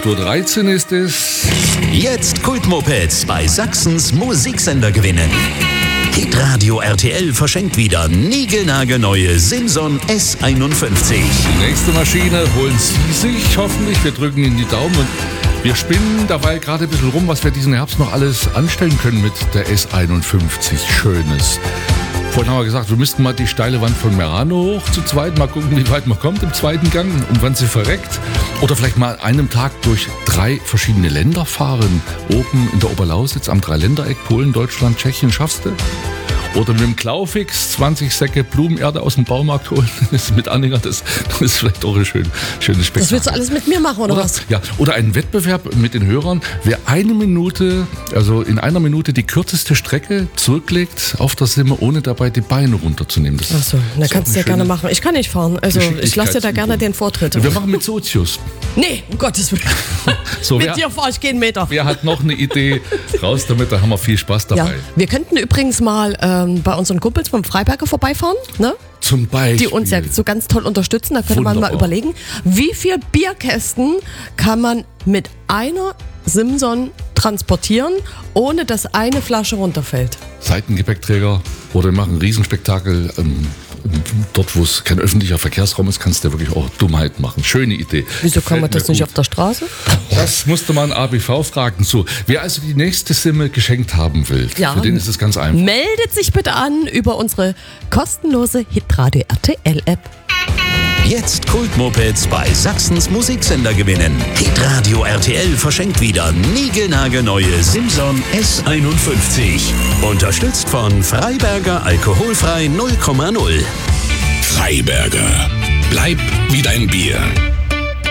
8.13 Uhr ist es. Jetzt Kultmopeds bei Sachsens Musiksender gewinnen. Hitradio RTL verschenkt wieder niegelnagelneue Simson S51. Die nächste Maschine holen Sie sich hoffentlich. Wir drücken Ihnen die Daumen und wir spinnen dabei gerade ein bisschen rum, was wir diesen Herbst noch alles anstellen können mit der S51. Schönes. Vorhin haben wir gesagt, wir müssten mal die steile Wand von Merano hoch zu zweit. Mal gucken, wie weit man kommt im zweiten Gang und wann sie verreckt. Oder vielleicht mal an einem Tag durch 3 verschiedene Länder fahren. Oben in der Oberlausitz am Dreiländereck, Polen, Deutschland, Tschechien, schaffst du? Oder mit dem Klaufix 20 Säcke Blumenerde aus dem Baumarkt holen. Das ist mit Anhänger, das ist vielleicht auch ein schönes Spektakel. Das willst du alles mit mir machen, oder was? Ja, oder einen Wettbewerb mit den Hörern. Wer in einer Minute die kürzeste Strecke zurücklegt auf der Simme, ohne dabei die Beine runterzunehmen. Achso, dann kannst du ja gerne machen. Ich kann nicht fahren, also ich lasse dir da gerne den Vortritt. Wir machen mit Sozius. Nee, um Gottes Willen. So, mit dir fahre ich keinen Meter. Wer hat noch eine Idee? Raus damit, da haben wir viel Spaß dabei. Ja, wir könnten übrigens mal bei unseren Kumpels vom Freiberger vorbeifahren, ne? Zum Beispiel. Die uns ja so ganz toll unterstützen. Da könnte man mal überlegen, wie viel Bierkästen kann man mit einer Simson transportieren, ohne dass eine Flasche runterfällt. Seitengepäckträger oder wir machen ein Riesenspektakel. Dort, wo es kein öffentlicher Verkehrsraum ist, kannst du ja wirklich auch Dummheit machen. Schöne Idee. Wieso kann man das nicht auf der Straße? Das musste man ABV fragen. So, wer also die nächste Simme geschenkt haben will, für den ist es ganz einfach. Meldet sich bitte an über unsere kostenlose Hitradio RTL App. Jetzt Kultmopeds bei Sachsens Musiksender gewinnen. Hitradio RTL verschenkt wieder niegelnagelneue Simson S51. Unterstützt von Freiberger Alkoholfrei 0,0. Freiberger. Bleib wie dein Bier.